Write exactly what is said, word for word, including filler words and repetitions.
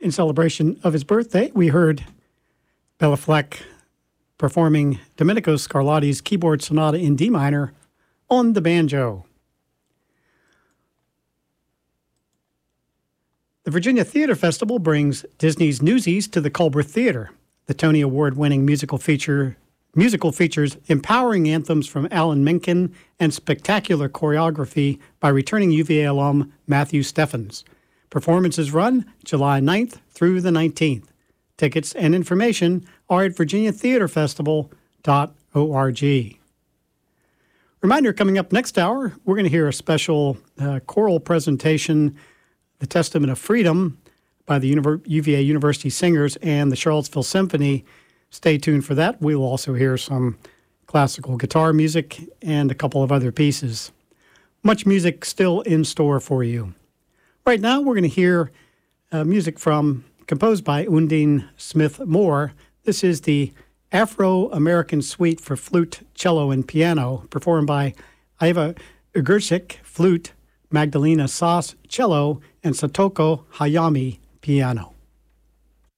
In celebration of his birthday, we heard Bela Fleck performing Domenico Scarlatti's keyboard sonata in D minor on the banjo. The Virginia Theater Festival brings Disney's Newsies to the Culbreth Theater. The Tony Award-winning musical feature musical features empowering anthems from Alan Menken and spectacular choreography by returning U V A alum Matthew Steffens. Performances run July ninth through the nineteenth. Tickets and information are at virginia theater festival dot org. Reminder, coming up next hour, we're going to hear a special uh, choral presentation, The Testament of Freedom, by the Univer- U V A University Singers and the Charlottesville Symphony. Stay tuned for that. We'll also hear some classical guitar music and a couple of other pieces. Much music still in store for you. Right now, we're going to hear uh, music from composed by Undine Smith Moore. This is the Afro-American Suite for flute, cello, and piano, performed by Iva Ugursik, flute, Magdalena Sass, cello, and Satoko Hayami, piano.